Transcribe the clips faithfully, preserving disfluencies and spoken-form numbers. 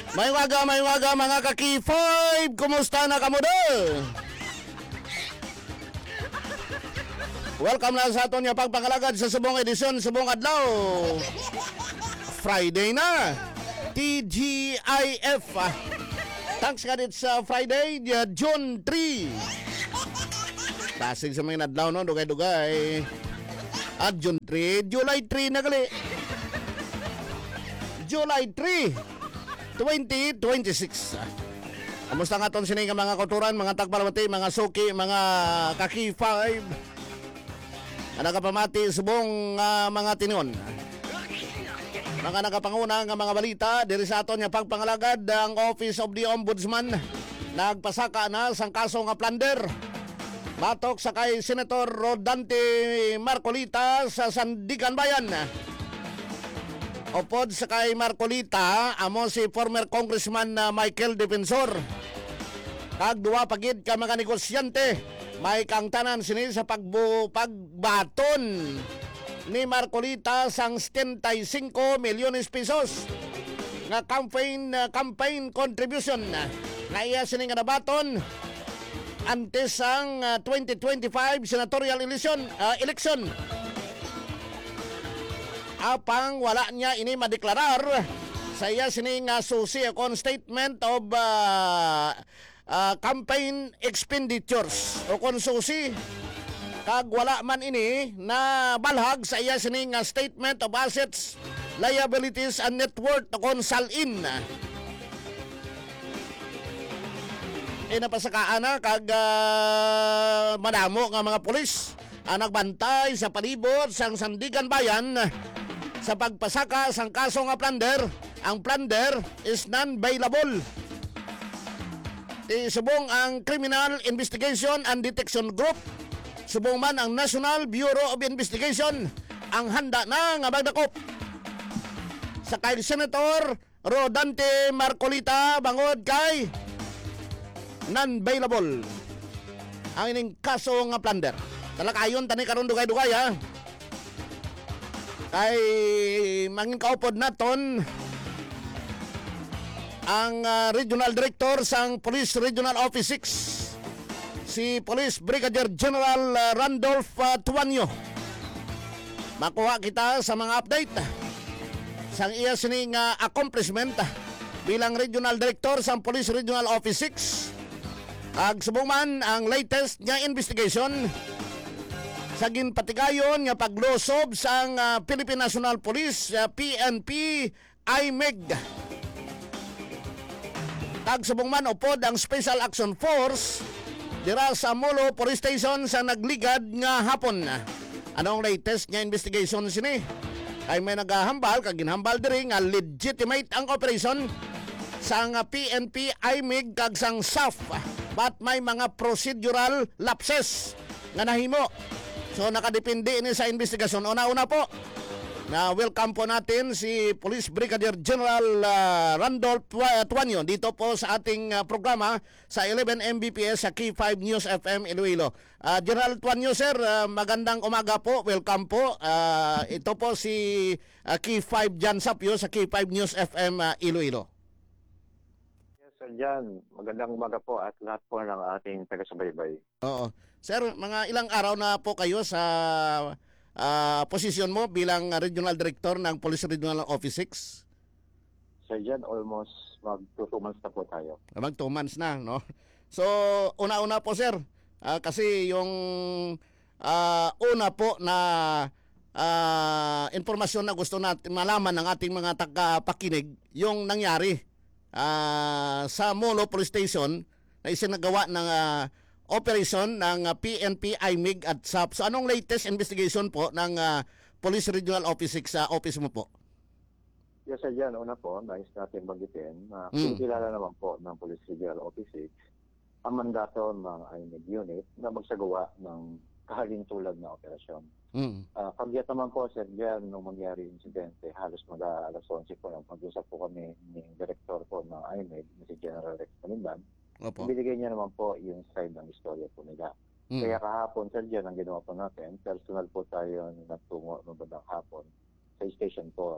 May waga, may waga mga ka-Key five. Kumusta na kamo do? Welcome na sa aton nga pagpangalagad sa subong edisyon, subong adlaw. Friday na. T G I F. Thanks ka dit sa Friday, June three. Tasig sa mga adlaw no, dugay-dugay. At June three, July three na gali. July three, twenty twenty-six. Kamusta nga ton sini nga mga kuturan, mga tagpalamati, mga suki, mga ka-Key five. Ano ka pamati subong uh, mga tinon. Mga nakapanguna nga mga balita diri sa aton nga pagpangalagad ang Office of the Ombudsman nagpasaka na sang kaso nga plunder batok sa kay Senator Rodante Marcolita sa Sandigan Bayan. Opod sa kay Marcolita amo si former Congressman uh, Michael Defensor. Kag duwa pagid ka mga negosyante may kangtanan sini sa pagbu pagbaton ni Marcolita sang setenta-cinco milyones pesos nga campaign uh, campaign contribution na iya sini nga nabaton antes ang uh, twenty twenty-five senatorial election uh, election. Apang wala niya ini madeklarar sa iya sini nga susi kon statement of uh, uh, campaign expenditures o kon susi kag wala man ini na balhag sa iya sining uh, statement of assets, liabilities and net worth kon salin. E napasakaan na kag uh, madamo nga mga pulis ang nagbantay sa palibot sang Sandigan Bayan sa pagpasaka sang kaso nga plunder. Ang plunder is non-bailable. Isubong ang Criminal Investigation and Detection Group, subong man ang National Bureau of Investigation ang handa na nga magdakop sa kay Senator Rodante Marcolita bangod kay non-bailable ang ining kaso nga plunder. Talakayon tani karon dugay-dugay ha. Kay mangin kaupod naton ang uh, Regional Director sang Police Regional Office six, si Police Brigadier General uh, Randolph uh, Tuanyo. Makuha kita sa mga update sang iya sining uh, accomplishment uh, bilang Regional Director sang Police Regional Office six. Ag subong man ang latest nga investigation sa ginpatigayon nga paglosob sang uh, Philippine National Police uh, P N P I M E G. Ag subong man upod ang Special Action Force dira sa Molo Police Station sa nagligad nga hapon. Anong latest nga investigation sini? Ay may nagahambal kag ginhambal diri nga legitimate ang operation sang P N P I M E G kag sang S A F, but may mga procedural lapses nga nahimo. So nakadepende ini sa investigasyon. Una-una po na welcome po natin si Police Brigadier General uh, Randolph Tuanyo dito po sa ating uh, programa sa eleven M B P S sa Key five News F M Iloilo. Uh, General Tuanyo sir, uh, magandang umaga po. Welcome po. Uh, ito po si uh, Key five Jan Sapio sa Key five News F M uh, Iloilo. Yes sir Jan, magandang umaga po at lahat po ng ating taga-subaybay. Oo. Sir, mga ilang araw na po kayo sa Uh, posisyon mo bilang uh, Regional Director ng Police Regional Office six? Sir Jan, almost mag two months na po tayo. Mag two months na, no? So, una-una po sir, uh, kasi yung uh, una po na uh, informasyon na gusto natin malaman ng ating mga tagapakinig, yung nangyari uh, sa Molo Police Station na isinagawa ng uh, operation ng uh, P N P I M E G at S A F. So anong latest investigation po ng uh, Police Regional Office six sa office mo po? Yes sir Jan, una po, nais natin bagitin na Mm. kinikilala naman po ng Police Regional Office six ang mandato ng I M E G unit na magsagawa ng kahalintulad na operasyon. Mm. Uh, Kagyat naman po sir Jan, nung mangyari insidente, halos mag alas onse po nang mag-usap po kami ni Director po ng I M E G, si General Rex Manindan. Opo. Binigay niya naman po yung side ng istorya po nila. Mm. Kaya kahapon, sir, dyan ang ginawa po natin. Personal po tayo nagtungo ng bandang hapon sa Station four.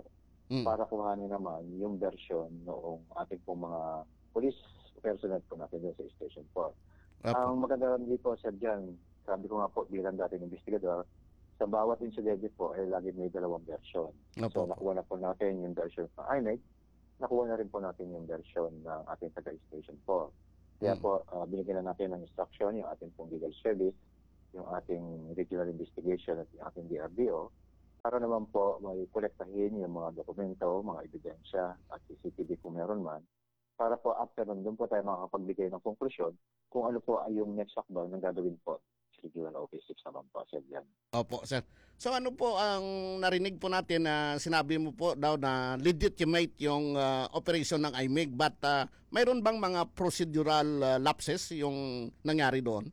Mm. para kuhanin naman yung version noong ating pong mga police personnel po natin doon sa Station four. Opo. Ang maganda rin dito, Sir Jan, sabi ko nga po bilang dating investigador, sa bawat insidente po ay lagi may dalawang version. Opo. So nakuha na po natin yung version ng I N E C, nakuha na rin po natin yung version ng ating taga-Station four. Kaya Mm. po, uh, binigyan na natin ng instruction yung ating pong legal service, yung ating regional investigation at yung ating D R D O, para naman po may kolektahin yung mga dokumento, mga ebidensya at C C T V kung meron man, para po after nun, doon po tayo makakapagbigay ng konklusyon kung ano po ay yung next lockdown na gagawin po sa Regional Office six naman po, Sir Jan. Opo, sir. So ano po ang narinig po natin na sinabi mo po daw na legitimate yung ah, operation ng I M E G, but ah, mayroon bang mga procedural ah, lapses yung nangyari doon?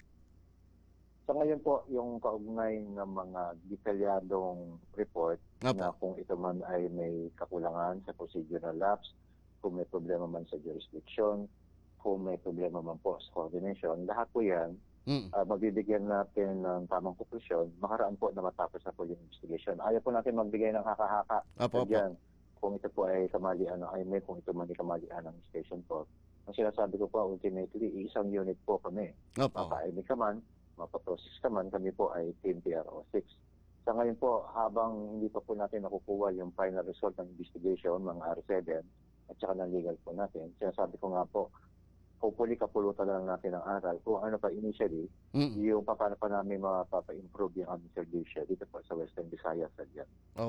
So ngayon po, yung kaugnay ng mga detalyadong report Opo. na kung ito man ay may kakulangan sa procedural lapse, kung may problema man sa jurisdiction, kung may problema man po sa coordination, lahat po yan, Mm. uh, mabibigyan natin ng tamang konklusyon, makaraan po na matapos na po yung investigation. Ayaw po natin magbigay ng haka-haka Opo, opo. dyan, kung ito po ay kamalian ng I M E C, kung ito man ay kamalian ng Station four. Ang sinasabi ko po, ultimately, isang unit po kami. Opo. Mapa-I M E C ka man, mapaprocess ka man, kami po ay Team P R O six. Sa ngayon po, habang hindi pa po natin nakukuha yung final result ng investigation, mga R seven, at saka ng legal po natin, sinasabi ko nga po, hopefully kapulutan na lang natin ang aral kung ano pa initially, Mm. yung paano pa namin mapapa-improve yung aming service dito po sa Western Visayas. Yan.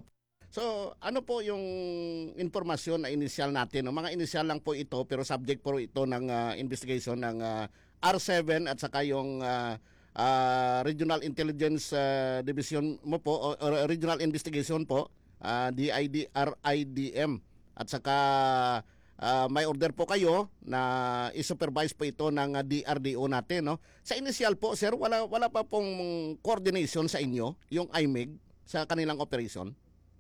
So, ano po yung informasyon na initial natin? No? Mga initial lang po ito, pero subject po ito ng ah, investigation ng ah, R seven at saka yung ah, ah, Regional Intelligence ah, Division mo po, o, or Regional Investigation po, ah, D I D R I D M. At saka ah, may order po kayo na i-supervise po ito ng ah, D R D O natin. No? Sa initial po, sir, wala, wala pa pong coordination sa inyo, yung I M E G, sa kanilang operation?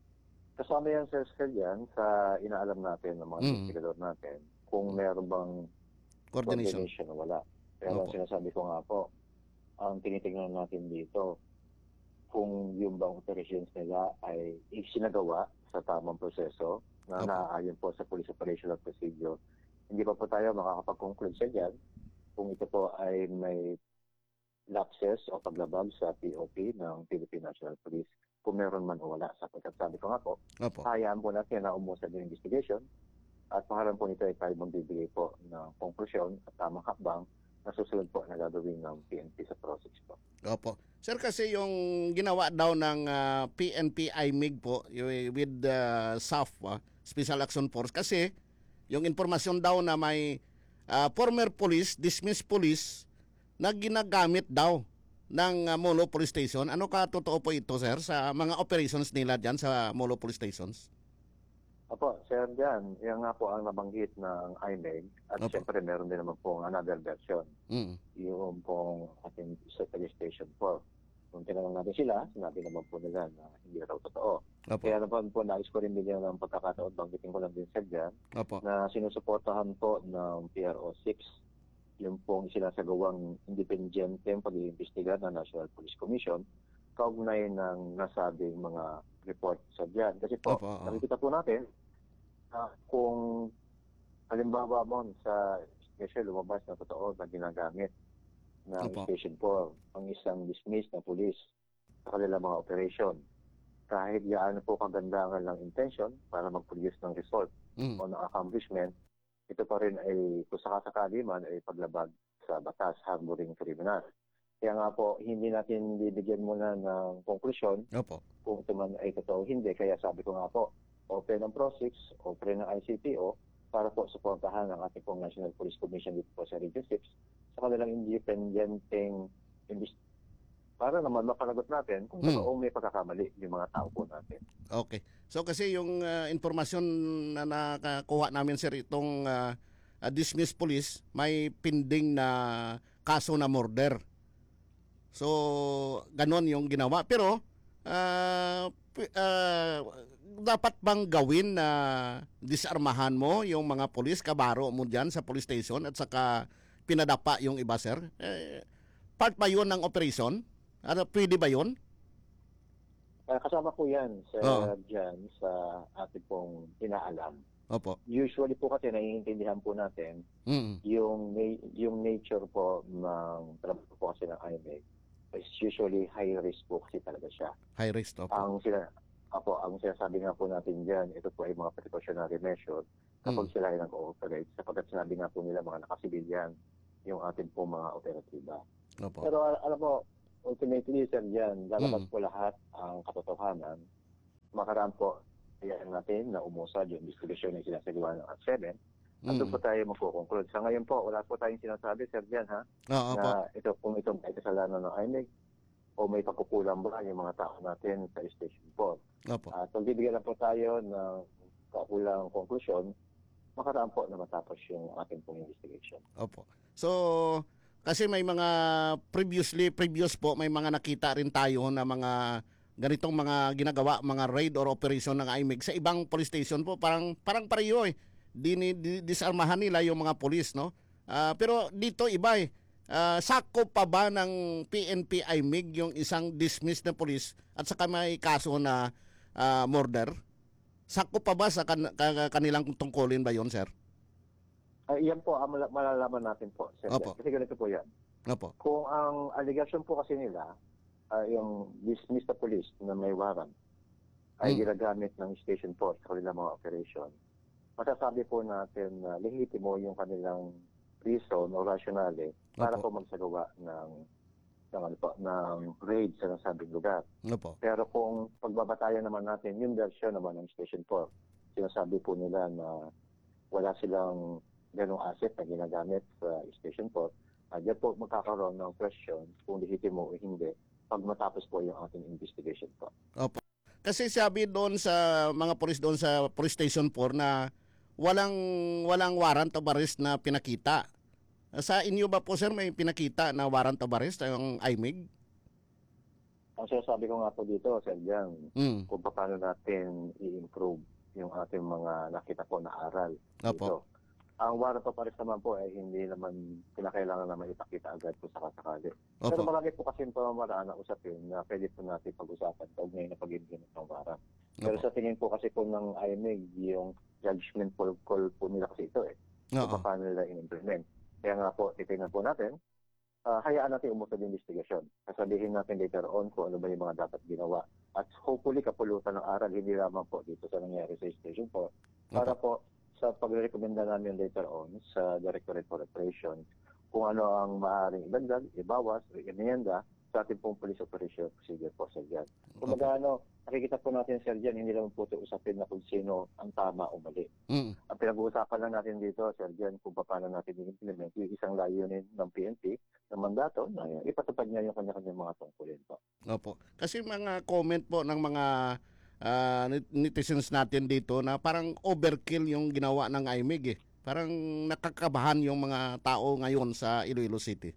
Kasama yan, Sir Skel, yan sa inaalam natin ng mga Mm. investigador natin kung meron bang Coordination. coordination o wala. Pero ang Opo. sinasabi ko nga po, ang tinitingnan natin dito, kung yung bang operations nila ay isinagawa sa tamang proseso na Opo. naaayon po sa Police Operational Procedure. Hindi pa po tayo makakapag-conclude sa dyan kung ito po ay may lapses o paglabag sa P O P ng Philippine National Police, kung meron man o wala. Sapagkat sabi ko nga po, Opo. hayaan po natin na umusad yung investigation at paharap po nito ay tayo magbibigay po ng konklusyon at tamang hakbang na susunod po na gagawin ng P N P sa process po. Opo. Sir, kasi yung ginawa daw ng ah, P N P I M E G po y- with uh, S A F, ah, Special Action Force, kasi yung informasyon daw na may ah, former police, dismissed police, na ginagamit daw ng ah, Molo Police Station. Ano ka totoo po ito, sir, sa mga operations nila dyan sa Molo Police Stations? Apo, Sir Jan, yan nga po ang nabanggit ng I M E G at Opo. siyempre meron din naman pong another version, Mm. yung pong ating sa police station four. Kung tinanong natin sila, sinabi naman po nila na hindi raw totoo. Opo. Kaya naman po nais ko rin bigyan ng pagkakataon, banggitin ko lang din Sir Jan, Opo. na sinusuportahan po ng P R O six yung pong sinasagawang independenteng pag-iimbestiga ng National Police Commission kaugnay ng nasabing mga report sa dyan. Kasi po, Opo, oo. nakikita po natin na kung halimbawa mo sa special lumabas na totoo na ginagamit ng Opo. Station four ang isang dismissed na police sa kanilang mga operation. Kahit gaano po kagandangan ng intention para mag-produce ng result Mm. o ng accomplishment, ito pa rin ay kung sakasakali man ay paglabag sa batas, harboring criminal. Kaya nga po, hindi natin bibigyan muna ng konklusyon Opo. kung ito man ay totoo o hindi. Kaya sabi ko nga po, open ang PROSIX, open ang I C P O para po suportahan ang ating pong National Police Commission dito po sa Region six sa kanilang independenteng imbis- para naman mapanagot natin kung Hmm. totoo may pagkakamali yung mga tao po natin. Okay. So kasi yung ah, informasyon na nakakuha namin, sir, itong ah, ah, dismissed police, may pending na kaso na murder. So, ganon yung ginawa. Pero, ah, pi- ah, dapat bang gawin na disarmahan mo yung mga pulis, kabaro mo dyan sa police station at saka pinadapa yung iba, sir? Eh, part ba yun ng operation? Ano, pwede ba yun? Ah, kasama po yan, Sir Oo. Jan, sa ating pong inaalam. Opo. Usually po kasi naiintindihan po natin Mm. yung na- yung nature po ng trabaho po kasi ng I M E C is usually high risk po kasi talaga siya. High risk, opo. Ang sila Apo, ang sinasabi nga po natin diyan, ito po ay mga precautionary measure kapag Mm. sila ay nag-ooperate, sapagkat sinabi nga po nila mga nakasibilyan yung ating po mga operatiba. Opo. Pero al- alam mo, ultimately, Sir Jan, lalabas Mm. po lahat ang katotohanan. Makaraan po, kayaan natin na umusad yung investigasyon na sinasagawa ng at seven. At doon Mm. po tayo magkukonklud. Sa ngayon po, wala po tayong sinasabi, Sir Jan, ha? Oo, opo. Na ito, kung ito ay kasalanan ng I M E C o may pagkukulang ba yung mga tao natin sa Station four. Opo. At kung bibigyan lang po tayo ng kakulang konklusyon, makaraan po na matapos yung ating pong investigation. Opo. So, kasi may mga previously, previous po, may mga nakita rin tayo na mga ganitong mga ginagawa, mga raid or operation ng I M E C sa ibang police station po. Parang, parang pareho eh. Dini, di, disarmahan nila yung mga police, no? Ah, pero dito iba eh. Ah, sakop pa ba ng P N P I M E C yung isang dismissed na police at saka may kaso na ah, murder? Sakop pa ba sa kan- ka- kanilang tungkulin ba yon, sir? Ay, yan po, ang mala- malalaman natin po, Sir Jan. Opo. Kasi ganito po yan. Opo. Kung ang allegation po kasi nila, ah, yung dismissed na police na may warrant, ay Hmm. ginagamit ng Station four sa kanilang mga operation, masasabi po natin na lehitimo yung kanilang reason o rationale para Opo. po magsagawa ng ng, ano po, ng raid sa nasabing lugar. Opo. Pero kung pagbabatayan naman natin yung version naman ng Station four, sinasabi po nila na wala silang ganong asset na ginagamit sa Station four, uh, diyan po magkakaroon ng question kung lehitimo o hindi pag matapos po yung ating investigation po. Opo. Kasi sabi doon sa mga pulis doon sa Police Station four na walang walang warrant of arrest na pinakita. Sa inyo ba po, sir, may pinakita na warrant of arrest ang I M E C? Ang sinasabi ko nga po dito, Sir Jan, Mm. kung paano natin i-improve yung ating mga nakita po na aral Opo. dito. Ang warrant of arrest naman po ay hindi naman kinakailangan na maipakita agad po sa kasakali. Pero Opo. marami po kasi pamamaraan na usapin na pwede po natin pag-usapan kaugnay na pag-ibigay ng warrant. Pero Opo. sa tingin po kasi po ng I M E C, yung judgment call, call po nila kasi ito eh. Oo. Kung paano nila in-implement. Kaya nga po, titingnan po natin, ah, hayaan natin umusad yung investigasyon. Sasabihin natin later on kung ano ba yung mga dapat ginawa. At hopefully kapulutan ng aral, hindi lamang po dito sa nangyari sa Station four, para po sa pagrekomenda namin later on sa Directorate for Operations kung ano ang maaaring idagdag, ibawas, o imenda sa ating pong police operation procedure po, Sir Jan. Kung Opo. magano, nakikita po natin, Sir Jan, hindi naman po ito usapin na kung sino ang tama o mali. Mm. Ang pinag-uusapan lang natin dito, Sir Jan, kung paano natin i-implement yung isang layunin ng P N P na mandato na ipatupad niya yung kanya-kanyang mga tungkulin po. Opo. Kasi mga comment po ng mga ah, net- netizens natin dito na parang overkill yung ginawa ng I M E C eh. Parang nakakabahan yung mga tao ngayon sa Iloilo City.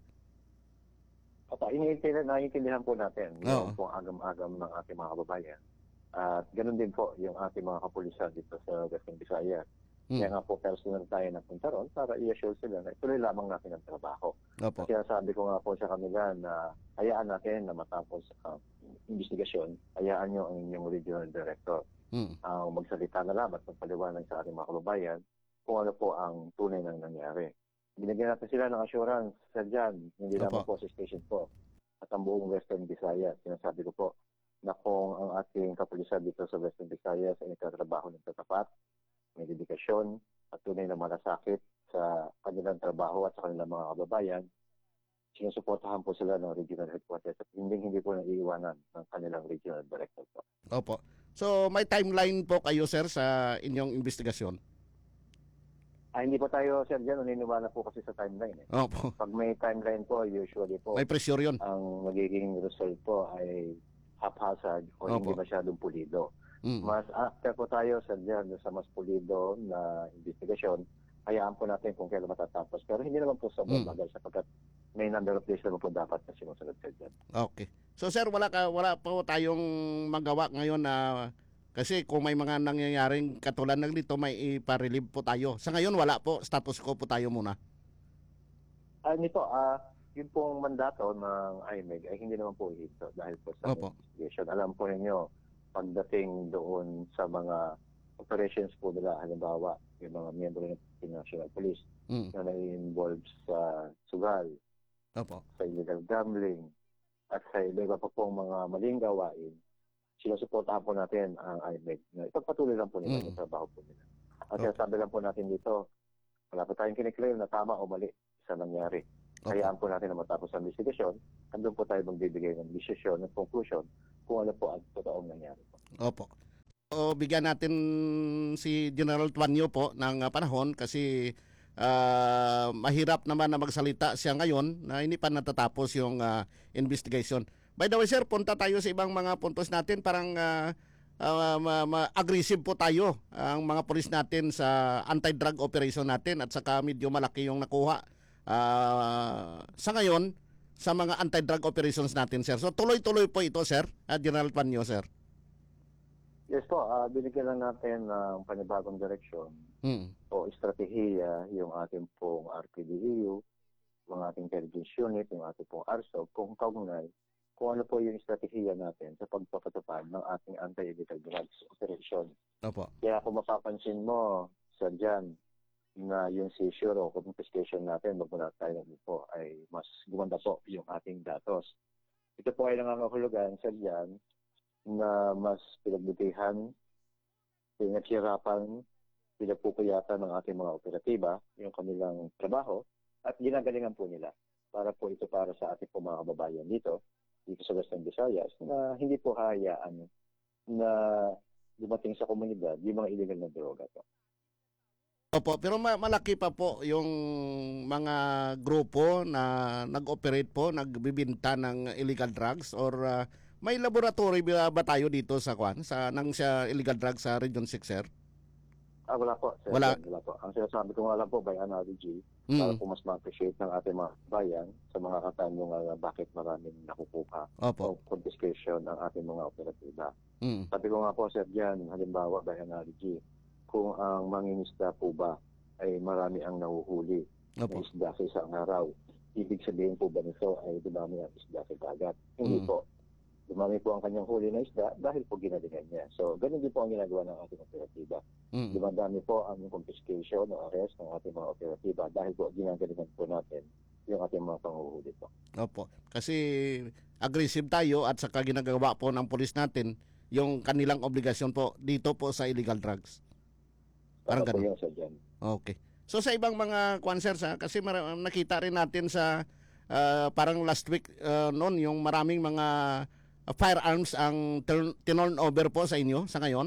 Opo, iniintindihan, naiintindihan po natin Oo. yung pong agam-agam ng ating mga kababayan. At ganun din po yung ating mga kapulisan dito sa Western Visayas. Kaya Mm. nga po personal tayo napunta ron para i-assure sila na ituloy lamang natin ang trabaho. Opo. Kaya sabi ko nga po sa kanila na hayaan natin na matapos ang investigasyon, hayaan nyo ang inyong regional director Mm. ang magsalita na lang at magpaliwanag sa ating mga kababayan kung ano po ang tunay nang nangyari. Binigyan natin sila ng assurance, Sir Jan, hindi Opo. lamang po sa Station four at ang buong Western Visayas. Sinasabi ko po na kung ang ating kapulisan dito sa Western Visayas ay nagtatrabaho ng tatapat, may dedikasyon at tunay na malasakit sa kanilang trabaho at sa kanilang mga kababayan, sinusuportahan po sila ng regional headquarters at hindi hindi po naiiwanan ng kanilang regional director po. Opo. So may timeline po kayo, sir, sa inyong investigasyon? Ah, hindi po tayo, Sir Jan, naniniwala po kasi sa timeline. Eh. Opo. Pag may timeline po, usually po, May pressure yun. ang magiging result po ay haphazard o hindi Opo. masyadong pulido. Mm. Mas after po tayo, Sir Jan, sa mas pulido na investigasyon, hayaan po natin kung kailan matatapos. Pero hindi naman po sobrang Mm. bagal sapagkat may number of days naman po dapat na sinusunod, Sir Jan. Okay. So sir, wala ka wala po tayong magawa ngayon na kasi kung may mga nangyayaring katulad ng dito may ipa-relieve po tayo. Sa ngayon wala po, status quo po tayo muna. Ah, nito, ah, yun pong mandato ng I M E C ay hindi naman po ihinto dahil po sa Opo. investigation. Alam po ninyo, pagdating doon sa mga operations po nila, halimbawa, yung mga miyembro ng National Police Mm. na nai-involve sa sugal, Opo. sa illegal gambling, at sa iba pa pong mga maling gawain, sinusuportahan po natin ang I M E C na ipagpatuloy lang po nila Mm. yung trabaho po nila. At Okay. sabi lang po natin dito, wala po tayong kiniklaim na tama o mali sa nangyari. Opo. Hayaan po natin na matapos ang investigasyon, andun po tayo magbibigay ng desisyon, ng conclusion, kung ano po ang totoong nangyari po. Opo. O bigyan natin si General Tuanyo po ng ah, panahon kasi ah, mahirap naman na magsalita siya ngayon na hindi pa natatapos yung ah, investigation. By the way, sir, punta tayo sa ibang mga puntos natin. Parang ah, ah, ma- ma- aggressive po tayo ang mga pulis natin sa anti-drug operation natin at saka medyo malaki yung nakuha ah, sa ngayon sa mga anti-drug operations natin, sir. So tuloy-tuloy po ito, sir, at General Tuanyo, sir. Yes po, ah, binigyan lang natin ng panibagong direksyon Mm. o estratehiya yung ating pong R P D E U, yung ating intelligence unit, yung ating pong R S O C, kung kaugnay, kung ano po yung estratehiya natin sa pagpapatupad ng ating anti-illegal drugs operation. Opo. Kaya kung mapapansin mo sa dyan na yung seizure o confiscation natin, magmula tayo ng po, ay mas gumanda po yung ating datos. Ito po ay nangangahulugan sa dyan na mas pinagbutihan, pinaghirapan, pinagpupuyatan ng ating mga operatiba, yung kanilang trabaho, at ginagalingan po nila para po ito para sa ating po mga kababayan dito, dito sa Western Visayas, na hindi po hayaan na dumating sa komunidad yung mga illegal na droga po. Opo, pero ma- malaki pa po yung mga grupo na nag-operate po, nagbibinta ng illegal drugs or ah, may laboratory ba, ba tayo dito sa kwan sa nang sa illegal drugs sa Region six, sir? Ah, wala po. Sir, Wala. wala po. Ang sinasabi ko nga lang po by analogy, para Mm. po mas ma-appreciate ng ating mga bayan sa mga katanungan na bakit maraming nakukuha Opo. o confiscation ng ating mga operatiba. Mm. Sabi ko nga po, Sir Jan, halimbawa by analogy, kung ang mangingisda po ba ay marami ang nahuhuli Opo. ng isda sa isang araw, ibig sabihin po ba nito ay dumami ang isda sa dagat? Hindi Mm. po. Dumami po ang kanyang huli na isda dahil po ginalingan niya. So, ganun din po ang ginagawa ng ating operatiba. Mm. Dumadami po ang confiscation o arrest ng ating mga operatiba dahil po ginagalingan po natin yung ating mga panguhuli po. Opo. Kasi aggressive tayo at saka ginagawa po ng pulis natin yung kanilang obligasyon po dito po sa illegal drugs. Parang Para po ganun. yun, Sir Jan. Okay. So sa ibang mga concerts ha, kasi mara- nakita rin natin sa ah, parang last week ah, noon yung maraming mga ah, firearms ang turn, tinurn over po sa inyo sa ngayon.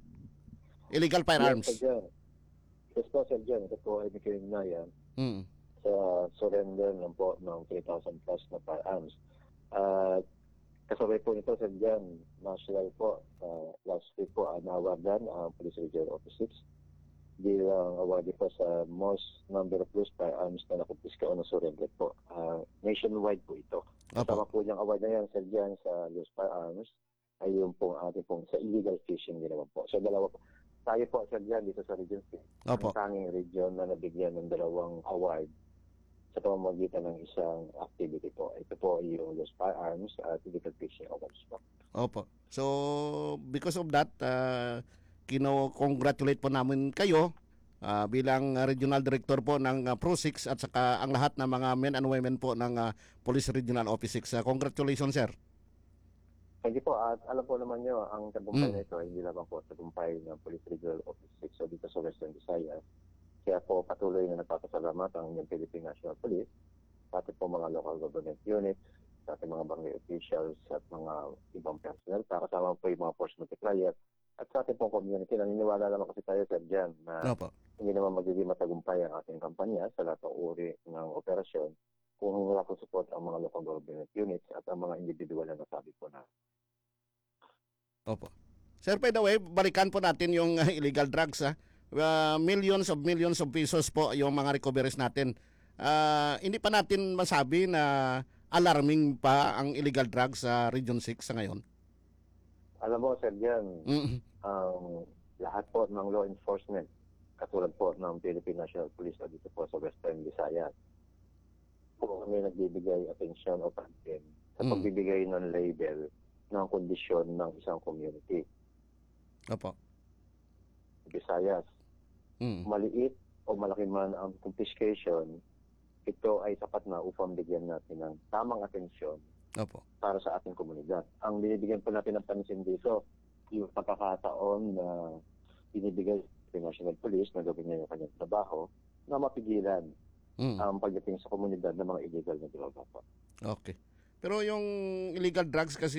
Illegal Yes, firearms. Sir Jan. Yes po, Sir Jan. Ito po ay nakikinignayan Mm. sa surrender ng po ng three thousand plus na firearms. At kasabay po nito, Sir Jan, national po, uh, last week po, uh, nawagan ang Police Region Office six bilang awardee po sa most number of loose firearms na nakumpiska o na-surrender po. Uh, nationwide po ito. Kasama Opo. po yung award na yan, Sir Jan, sa loose firearms ay yung pong ating pong sa illegal fishing din naman po. So dalawa po. Tayo po, Sir Jan, dito sa Region six, Opo. ang tanging region na nabigyan ng dalawang award sa pamamagitan ng isang activity po. Ito po ay yung loose firearms at illegal fishing awards po. Opo. So because of that, uh, kino-congratulate po namin kayo ah, bilang ah, regional director po ng ah, Pro six at saka ang lahat ng mga men and women po ng ah, Police Regional Office six. Ah, congratulations, sir. Thank you po. At alam po naman nyo, ang tagumpay Mm. na ito ay hindi lamang po tagumpay ng Police Regional Office six o dito sa Western Visayas. Kaya po patuloy na nagpapasalamat ang yung Philippine National Police, pati po mga local government units, sa ating mga barangay officials at mga ibang personnel, kasama po yung mga force multiplier, at sa ating pong community. Naniniwala naman kasi tayo, Sir Jan, na Opo. hindi naman magiging matagumpay ang ating kampanya sa lahat ng uri ng operasyon kung wala po support ang mga local government units at ang mga individual na nasabi po na. Opo. Sir, by the way, balikan po natin yung ah, illegal drugs. Ha? Uh, millions of millions of pesos po yung mga recoveries natin. Ah, hindi pa natin masabi na alarming pa ang illegal drugs sa Region six sa ngayon. Alam mo, Sir Jan, Mm. ang lahat po ng law enforcement, katulad po ng Philippine National Police o dito po sa Western Visayas, po kami nagbibigay atensyon o pansin sa Mm. pagbibigay ng label ng kondisyon ng isang community. Opo. Visayas. Mm. Maliit o malaki man ang confiscation, ito ay sapat na upang bigyan natin ng tamang atensyon Opo. para sa ating komunidad. Ang binibigyan po natin ng pansin dito, yung pagkakataon na binibigay ng National Police na gawin niya yung kanyang trabaho na mapigilan Mm. ang pagdating sa komunidad ng mga illegal na droga po. Okay. Pero yung illegal drugs kasi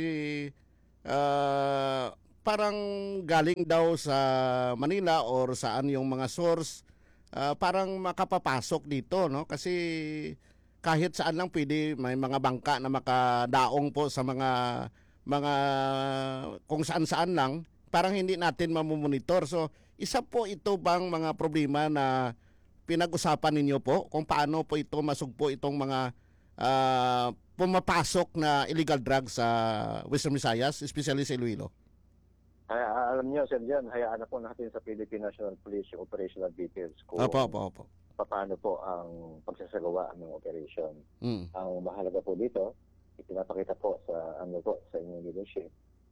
ah, parang galing daw sa Manila or saan yung mga source, ah, parang makapapasok dito, no? Kasi kahit saan lang pwede may mga bangka na makadaong po sa mga mga kung saan-saan lang, parang hindi natin mamumonitor. So, isa po ito bang mga problema na pinag-usapan ninyo po kung paano po ito masugpo itong mga ah, pumapasok na illegal drugs sa Western Visayas, especially sa Iloilo? Kaya ah, alam niyo, Sir Jan, hayaan na po natin sa Philippine National Police yung operational details kung Opo, opo, opo. paano po ang pagsasagawa ng operation. Mm. Ang mahalaga po dito, ipinapakita po sa ano po sa inyong leadership,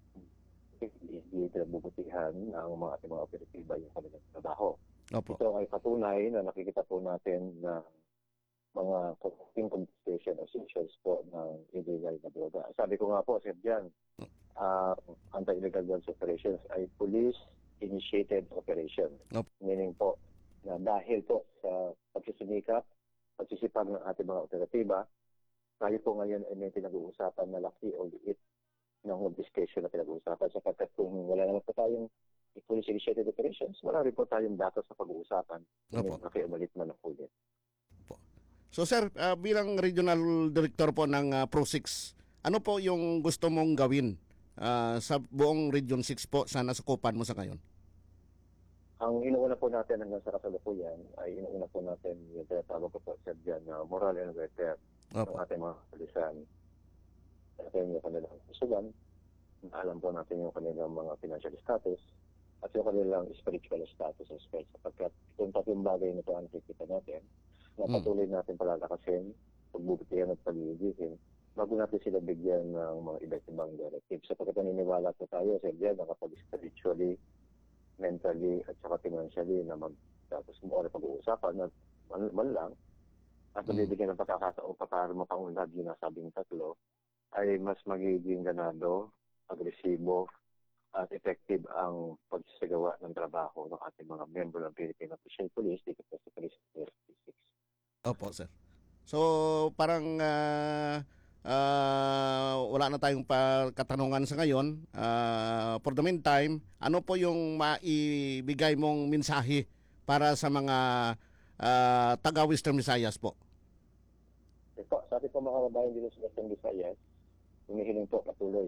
hindi pinagbubutihan ng mga ating mga operatiba yung kanilang trabaho. Opo. Ito ay patunay na nakikita po natin na mga cooking confiscation officials po ng illegal na droga. Sabi ko nga po, Sir Jan, uh, anti-illegal drugs operations ay police-initiated operation. Opo. Meaning po na dahil po sa pagsisinikap, pagsisipag ng ating mga operatiba, tayo po ngayon ay may pinag-uusapan na laki o liit ng confiscation na pinag-uusapan sapagkat kung wala naman po tayong police-initiated operations, wala rin po tayong datos sa pag-uusapan kung Opo. yung nakiumalit man ng ulit. So sir, ah, bilang regional director po ng ah, Pro six, ano po yung gusto mong gawin ah, sa buong Region six po sa nasakupan mo sa ngayon? Ang inuuna po natin hanggang sa kasalukuyan ay inuuna po natin yung tinatawag ko po sa dyan na moral and welfare ng Opo. ating mga kalisan. Natin yung kanilang susugan, alam po natin yung kanilang mga financial status, at yung kanilang spiritual status as well. Sapagkat itong tatlong bagay na ito ang nakikita natin, na patuloy natin palalakasin, pagbubutihan at pag-iigihin, bago natin sila bigyan ng mga iba't ibang directives. Sapagkat naniniwala po tayo sa Diyan na kapag spiritually, mentally, at saka financially na mag-tapos mo oras pag-uusapan at man, man lang, at nabibigyan ng pagkakataon pa para mapangunlad yung nasabing tatlo, ay mas magiging ganado, agresibo, at effective ang pagsasagawa ng trabaho ng ating mga miyembro ng Philippine National Police dito po sa Police six. Opo, sir. So, parang ah, ah, wala na tayong pa katanungan sa ngayon. Ah, for the meantime, ano po yung maibigay mong mensahe para sa mga ah, taga Western Visayas po? Ito, sa ating po mga kababayan dito sa Western Visayas, humihiling po patuloy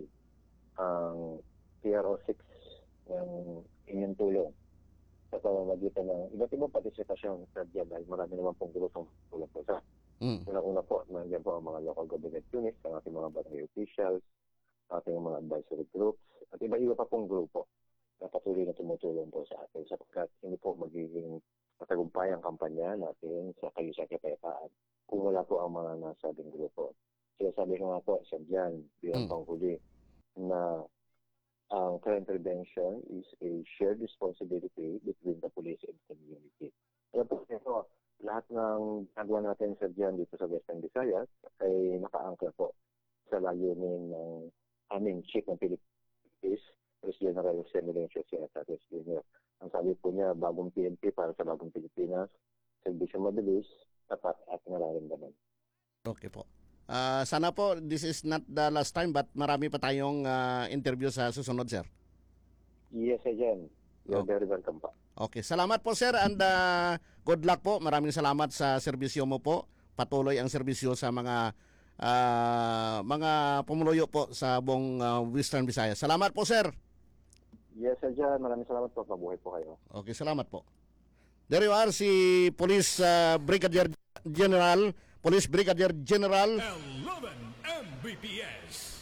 ang P R O six ng inyong tulong sa pamamagitan ng iba't ibang partisipasyon sa diyan dahil marami naman pong grupong tulong po sa. Mm. Una-una po, nandiyan po ang mga local government units, ang ating mga barangay officials, ating mga advisory groups, at iba-iba pa pong grupo na patuloy na tumutulong po sa atin sapagkat hindi po magiging matagumpay ang kampanya natin sa kayo sa kapayapaan kung wala po ang mga nasabing grupo. Kaya sabi ko nga po sa diyan, bilang Mm. panghuli, na ang crime prevention is a shared responsibility between the police and community. Kaya po ito, lahat ng nagawa natin sa diyan dito sa Western Visayas ay nakaangkla po sa layunin ng aming chief ng Philippines, Police General Jose Melencio Sierra Junior Ang sabi po niya, bagong P N P para sa bagong Pilipinas, serbisyo mabilis, tapat at nararamdaman. Okay po. Ah, sana po this is not the last time but marami pa tayong ah, interview sa susunod, sir. Yes, again. You're Oh. very welcome pa. Okay, salamat po sir and ah, good luck po. Maraming salamat sa serbisyo mo po. Patuloy ang serbisyo sa mga ah, mga pumuluyo po sa buong ah, Western Visayas. Salamat po sir. Yes, again. Maraming salamat po. Mabuhay po kayo. Okay, salamat po. There you are, si Police ah, Brigadier General, Police Brigadier General eleven M B P S.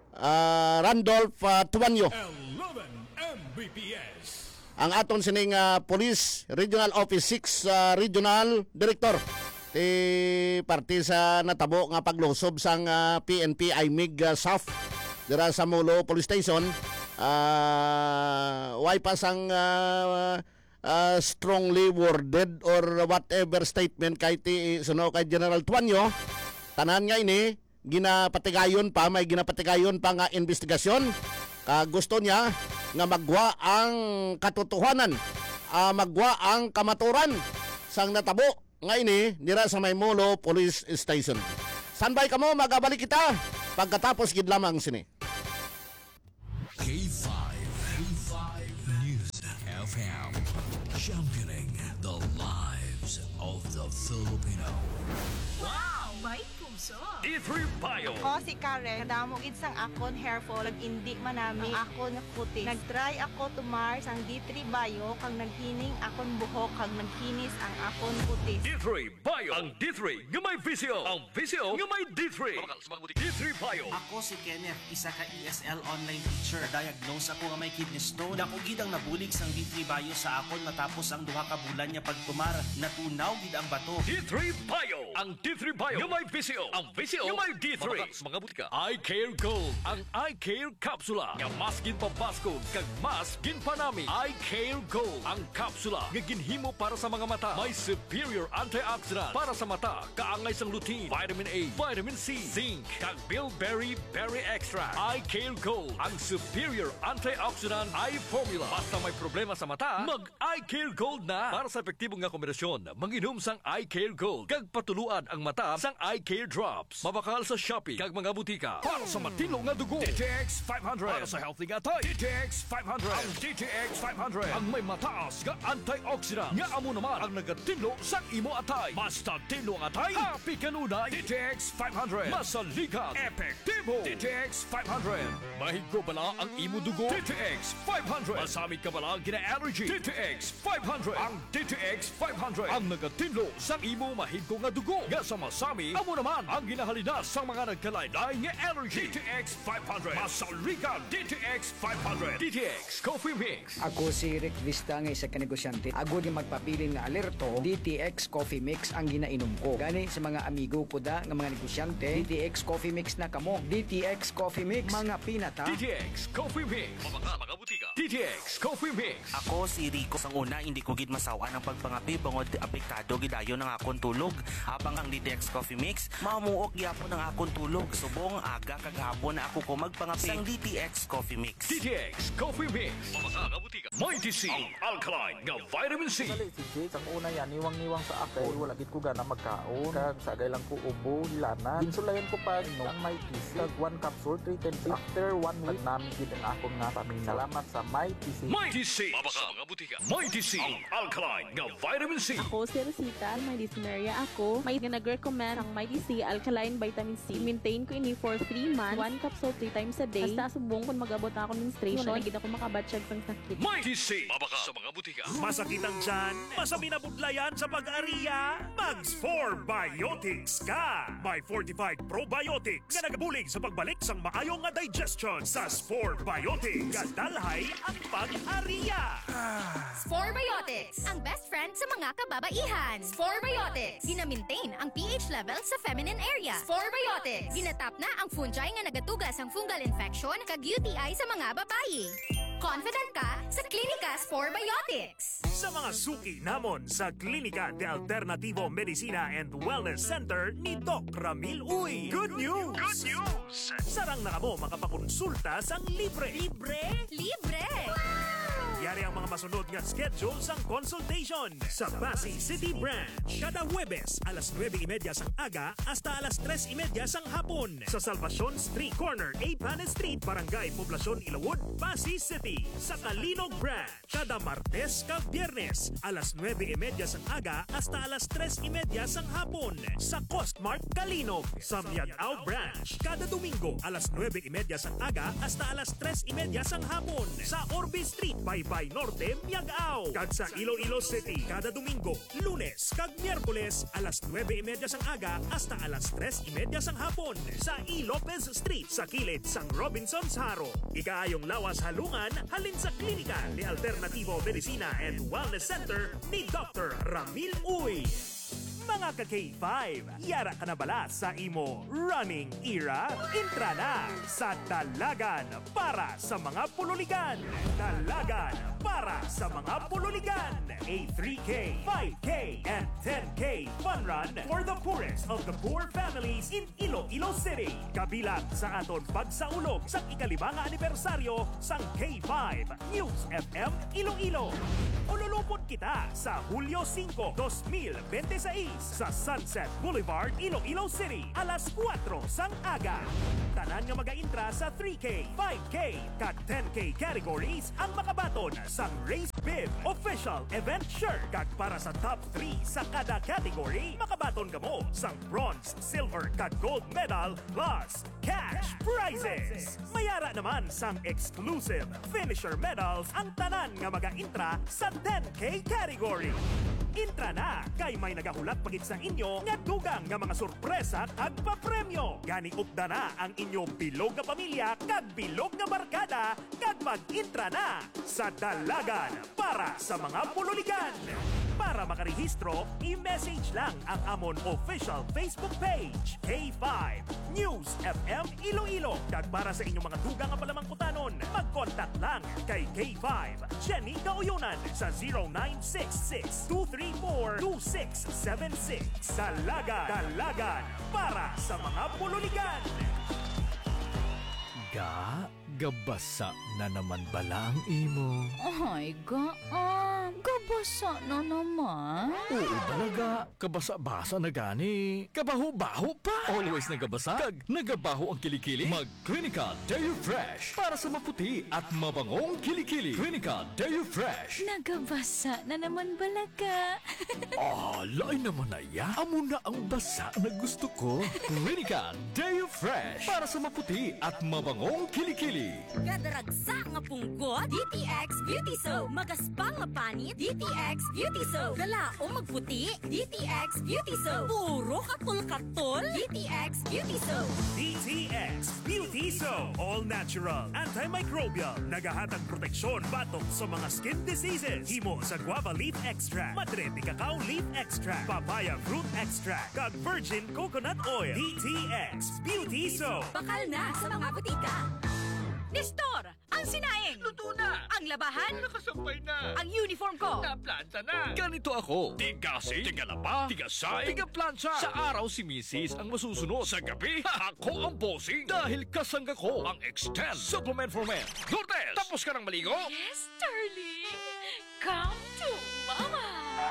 ah, Randolph ah, Tuanyo. eleven M B P S. Ang aton sining ah, Police Regional Office six ah, Regional Director. Ti parte sa natabo nga paglusob sang ah, P N P I M I G ah, S A F dira sa Molo Police Station. uh, why pasang uh, uh, strongly worded or whatever statement kay ti suno kay General Tuanyo, tanan nga ini ginapatigayon pa, may ginapatigayon pa nga investigasyon. Uh, gusto niya nga magwa ang katotohanan, uh, magwa ang kamaturan sang natabo nga ini nira sa Maymulo Police Station. Sanbay kamo, magabalik kita pagkatapos gid lamang sini. K five. K five News F M. Championing the lives of the Filipino. Wow! May puso! D three Bio. Ako si Karen, kadamo gid sang akon hair fall, indi man nami ang akon puti. Nagtry ako tumar sang D three Bio kang naghining akon buhok kang nagkinis ang akon puti. D three Bio. Ang D three nga may visio. Ang visio nga may D three. D three Bio. Ako si Kenneth, isa ka E S L online teacher. Diagnose ako nga may kidney stone. Dako gid ang nabulig sang D three Bio sa akon matapos ang duha ka bulan niya pagtumar. Natunaw gid ang bato. D three Bio. Ang D three Bio nga may visio. Ang visio nga may D three. Mga butika. Eye Care Gold. Ang Eye Care Capsula. Nga mas ginpabaskog kag mas ginpanami. Eye Care Gold. Ang kapsula nga ginhimo para sa mga mata. May superior antioxidant para sa mata. Kaangay sang lutein, vitamin A, vitamin C, zinc, kag bilberry berry extract. Eye Care Gold. Ang superior antioxidant eye formula. Basta may problema sa mata, mag Eye Care Gold na. Para sa epektibong nga kombinasyon, manginom sang Eye Care Gold. Kag patuluan ang mata sang Eye Care Drops. Mabakal sa Shopee kag mga butika. Para sa matino nga dugo, D T X five hundred. Para sa healthy nga tay, D T X five hundred. Ang D T X five hundred ang may mataas nga antioxidant nga amo naman ang nagatinlo sa imo atay. Basta tinlo ang atay, happy kanunay. D T X five hundred. Masaligan, epektibo. D T X five hundred. Mahigro bala ang imo dugo. D T X five hundred. Masami ka bala gina-allergy. D T X five hundred. Ang D T X five hundred ang nagatinlo sa imo mahigro nga dugo. Nga sa masami, amo naman ang ginahalinas sa mga nagkalaylay nga allergy. D T X five hundred. Masaligan, D T X five hundred. D T X Coffee Mix. Ako si Rick Vista nga isa ka negosyante. Ako di magpapilin nga alerto, D T X Coffee Mix ang ginainom ko. Gani sa mga amigo ko da nga mga negosyante, D T X Coffee Mix na kamo. D T X Coffee Mix, mga pinata. D T X Coffee Mix. Mabaka, mga butika. D T X Coffee Mix. Ako si Rico. Sang una, hindi ko gid masawa ng pagpangapi bangod apektado gidayo ng akon tulog. Habang ang D T X Coffee Mix, mamuok gyapon ang akon tulog. Subong aga kag hapon na ako ko magpangapi sang D T X Coffee Mix. D T X Coffee Mix. Mabaka, mga butika. Mighty C. Ang alkaline nga vitamin C. Dali si Jake, ang una yan, niwang-niwang sa akin. Wala gid ko gana magkaon. Kag sagay lang ko ubo, lana. Ginsulayan ko pa no, ang may T C. Kag one capsule, three ten C. After one week, namin gid ang akong nga pamilya. Salamat sa may T C. Mighty C. Mabaka, mga butika. Mighty C. Ang alkaline nga vitamin C. Ako si Rosita, may dyspnea ako. May nag-recommend ang Mighty C Alkaline Vitamin C. Maintain ko ini for three months. One capsule three times a day. Basta subong kung mag-abot na ako menstruation. Wala gid ako makabatsyag sang sakit. Mighty C. Mabaka sa mga butika. Masakit ang tiyan, masami na budlayan sa pag-ariya, Mags four Biotics ka! May fortified probiotics nga nagabulig sa pagbalik sang maayong nga digestion sa Spore Biotics. Kadalhay ang pag-ariya! Spore Biotics, ang best friend sa mga kababaihan. Spore Biotics, gina-maintain ang pH level sa feminine area. Spore Biotics, ginatap na ang fungi nga nagatugas ang fungal infection kag U T I sa mga babayi. Confident ka sa Klinika Spore Biotics. Sa mga suki namon sa Klinika de Alternativo Medicina and Wellness Center ni Doc Ramil Uy. Good news! Good news! Sarang na mo makapakonsulta sang libre. Libre? Libre! Yari ang mga masunod nga schedule sang consultation sa Pasig City Branch. Kada Huwebes, alas nueve y media sang aga hasta alas tres y media sang hapon. Sa Salvacion Street Corner, Apanes Street, Barangay Poblacion, Ilawod, Pasig City. Sa Kalinog Branch, kada Martes kag Biyernes, alas nueve y media sang aga hasta alas tres y media sang hapon. Sa Costmart Kalinog. Sa Miagao Branch, kada Domingo, alas nueve y media sang aga hasta alas tres y media sang hapon. Sa Orbe Street, by Bay Norte, Miagao. Kag sa Iloilo City, kada Domingo, Lunes, kag Miyerkules, alas nueve y media sang aga hasta alas tres y media sang hapon. Sa E. Lopez Street, sa kilid sang Robinson's Haro. Ikaayong lawas halungan, halin sa Klinika ni Alternativo Medicina and Wellness Center ni Doctor Ramil Uy. Mga Mga ka K five, yara ka na bala sa imo running era? Intra na sa Dalagan para sa mga pululigan. Dalagan para sa mga pululigan. A three K, five K, and ten K fun run for the poorest of the poor families in Iloilo City. Kabilang sa aton pagsaulog sa ikalimang anibersaryo sang K five News F M Iloilo. Ululupot kita sa Hulyo five, twenty twenty-six sa Sunset Boulevard, Iloilo City, alas kwatro sang aga. Tanan nga mag-intra sa three K, five K, kag ten K categories ang makabaton sang Race Bib official event shirt. Kag para sa top three sa kada category, makabaton ka mo sang bronze, silver, kag gold medal plus cash prizes. Mayara naman sang exclusive finisher medals ang tanan nga mag-intra sa ten K category. Intra na kay may nagahulat pagit sa inyo nga dugang nga mga sorpresa kag papremyo. Gani upda na ang inyo bilog nga pamilya kag bilog nga barkada kag mag-intra na sa Dalagan para sa mga pululigan. Para makarehistro, i-message lang ang amon official Facebook page, K five News F M Iloilo. Kag para sa inyong mga dugang nga palamangkutanon, mag-contact lang kay K five Jenny Gauyunan sa zero nine six six, two three four, two six seven six. Dalagan, Dalagan para sa mga pululigan. Ga, gabasa na naman bala ang imo. Ay, ga, ah, gabasa na naman. Oo talaga, kabasa-basa na gani. Kabaho-baho pa. Always nagabasa, kag nagabaho ang kilikili. Mag Clinica Deo Fresh para sa maputi at mabangong kilikili. Clinica Deo Fresh. Nagabasa na naman balaga. Ah, lain naman na ya. Amo na ang basa na gusto ko. Clinica Deo Fresh para sa maputi at mabangong kilikili. Gadaragsa nga punggot, D T X Beauty Soap. Magaspang nga panit, D T X Beauty Soap. Galaong magputi, D T X Beauty Soap. Puro katol-katol, D T X Beauty Soap. D T X Beauty Soap. All natural, antimicrobial, nagahatag proteksyon batok sa mga skin diseases. Himo sa guava leaf extract, madre de cacao leaf extract, papaya fruit extract, kag virgin coconut oil. D T X Beauty Soap. Bakal na sa mga butika. Nestor, ang sinaing. Luto na. Ang labahan. Nakasampay na. Ang uniform ko. Naplansa na. Ganito ako. Tigasi, tigalaba, tigasay, tigaplansa. Sa araw si Missus ang masusunod. Sa gabi, ako ang bossing. Dahil kasangga ko ang Extend Supplement for Men. Lourdes, tapos ka ng maligo? Yes, darling. Come to mama.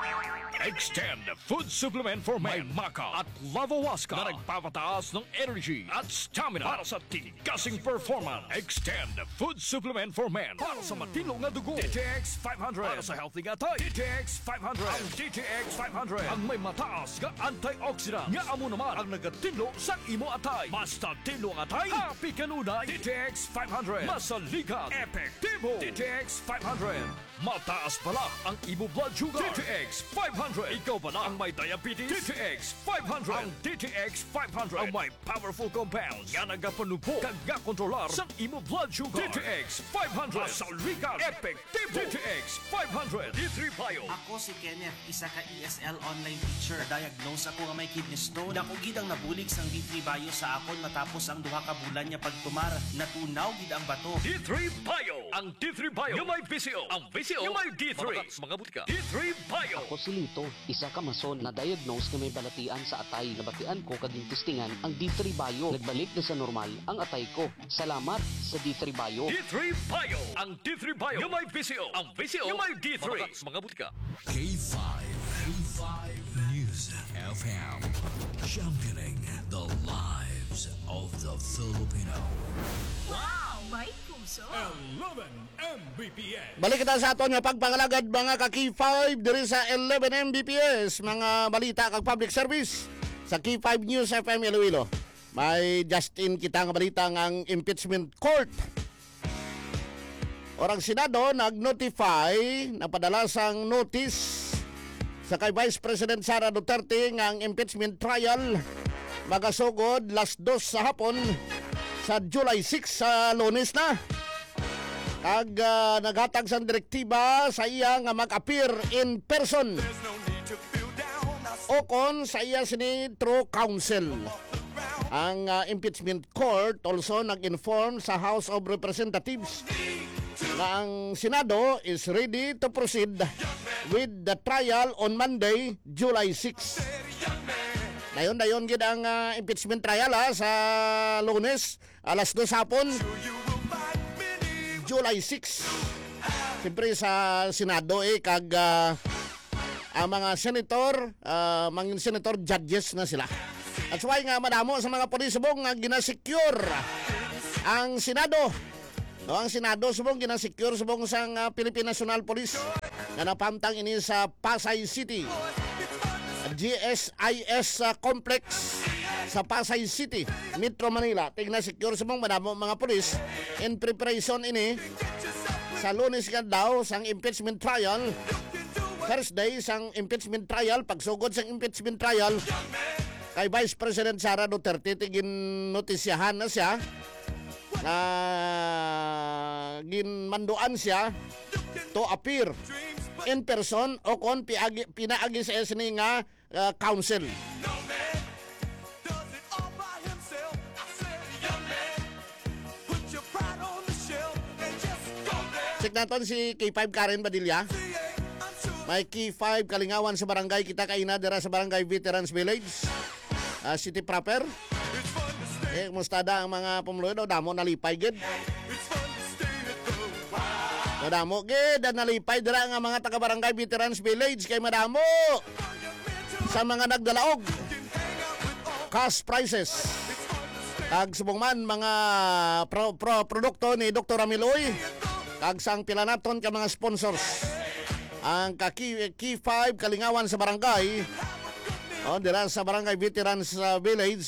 Extend Food Supplement for Men. May Maca at Lavawaska na nagpapataas ng energy at stamina para sa tigasing performance. Extend Food Supplement for Men para sa matino nga dugo. D T X five hundred para sa healthy nga tay. D T X five hundred. Ang D T X five hundred ang may mataas nga antioxidant nga amo naman ang nagatino sa imo atay. Basta tino nga atay, happy kanunay. D T X five hundred. Masaligan, epektibo. D T X five hundred. Mataas pala ang imo blood sugar. D T X five hundred. Ikaw ba na ang may diabetes? D T X five hundred. Ang D T X five hundred ang may powerful compounds nga nagapanupo kag kontrolar sa imo blood sugar. D T X five hundred. Masaligan, epektibo. D T X five hundred. D three Bio. Ako si Kenneth, isa ka E S L online teacher. Diagnose ako nga may kidney stone. Dako gid ang nabulig sang D three Bio sa akon matapos ang duha ka bulan niya pagtumar. Natunaw gid ang bato. D three Bio. Ang D three Bio yung may V C O. Ang V C O yung may D three. Mga butika. D three Bio. Ako si Lito, isa ka mason na diagnose na may balatian sa atay. Nabatian ko kaging testingan ang D three Bio. Nagbalik na sa normal ang atay ko. Salamat sa D three Bio. D three Bio. Ang D three Bio yung may V C O. Ang V C O yung may D three. Mga butika. K five. K five News F M. Championing the lives of the Filipino. Wow, may puso. eleven M B P S. Balik kita sa aton nga pagpangalagad mga ka K five diri sa eleven M B P S, mga balita kag public service sa K five News F M Iloilo. May Justin kita nga balita ang impeachment court. Orang Senado nag-notify, napadala sang notice sa kay Vice President Sara Duterte nga ang impeachment trial magasugod las dos sa hapon sa July six sa Lunes na. Kag uh, naghatag sang direktiba sa iya nga mag-appear in person. o kon sa iya sini through counsel. Ang uh, impeachment court also nag-inform sa House of Representatives na ang Senado is ready to proceed with the trial on Monday, July sixth. Dayon-dayon gid ang uh, impeachment trial ha, sa Lunes, alas dos hapon, July sixth. Siyempre sa Senado eh, kag uh, ang mga senator, uh, mga senator judges na sila. At why nga madamo sa mga pulis subong nga ginasecure ang Senado. No, ang Senado subong ginasecure subong sang uh, Philippine National Police na napamtang ini sa Pasay City. G S I S uh, complex sa Pasay City, Metro Manila. Tingna secure subong madamo mga pulis in preparation ini sa Lunes nga daw sang impeachment trial. Thursday sang impeachment trial, pagsugod sang impeachment trial kay Vice President Sara Duterte, tigin notisyahan na siya na ginmanduan siya to appear in person o kon piagi, pinaagi sa esni nga uh, council. Check natin si K five Karen Badilla. May K five Kalingawan sa barangay kita kaina dira sa barangay Veterans Village, uh, City proper. Eh, mustada ang mga pumuluyo daw, damo nalipay gid. Madamo gid nalipay dira nga mga taga barangay Veterans Village kay madamo sa mga nagdalaog cash prices. Kag subong man mga pro, pro produkto ni Doctor Amiloy kag sang pilanaton ka mga sponsors. Ang K five Kalingawan sa barangay, oh, dira sa barangay Veterans uh, Village